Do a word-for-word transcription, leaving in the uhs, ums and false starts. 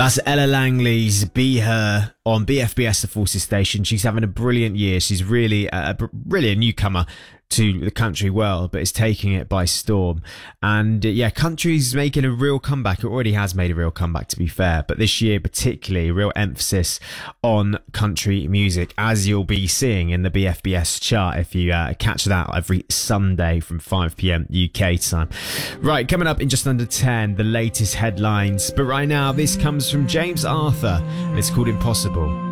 That's Ella Langley's Be Her on B F B S, the Forces station. She's having a brilliant year. She's really a, really a newcomer to the country world, but is taking it by storm. And uh, yeah, country's making a real comeback. It already has made a real comeback, to be fair, but this year particularly, real emphasis on country music, as you'll be seeing in the B F B S chart if you uh, catch that every Sunday from five p.m. U K time. Right, coming up in just under ten, the latest headlines. But right now, this comes from James Arthur, and it's called Impossible.